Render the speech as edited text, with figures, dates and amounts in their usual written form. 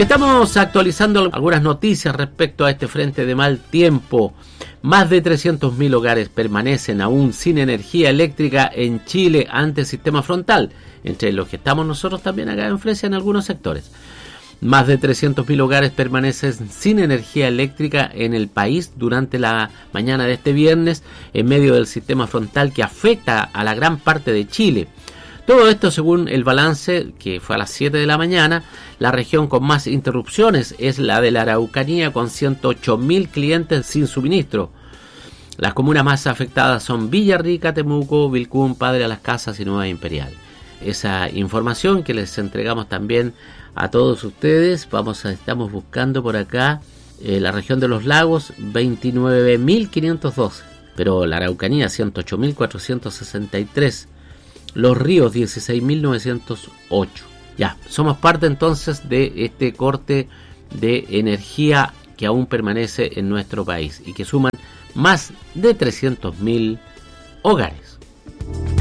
Le estamos actualizando algunas noticias respecto a este frente de mal tiempo. Más de 300.000 hogares permanecen aún sin energía eléctrica en Chile ante el sistema frontal, entre los que estamos nosotros también acá en Fresia en algunos sectores. Más de 300.000 hogares permanecen sin energía eléctrica en el país durante la mañana de este viernes en medio del sistema frontal que afecta a la gran parte de Chile. Todo esto según el balance que fue a las 7 de la mañana. La región con más interrupciones es la de la Araucanía, con 108.000 clientes sin suministro. Las comunas más afectadas son Villarrica, Temuco, Vilcún, Padre Las Casas y Nueva Imperial. Esa información que les entregamos también a todos ustedes. Estamos buscando por acá la región de los lagos, 29.512, pero la Araucanía 108.463. Los ríos 16.908. Ya, somos parte entonces de este corte de energía que aún permanece en nuestro país y que suman más de 300.000 hogares.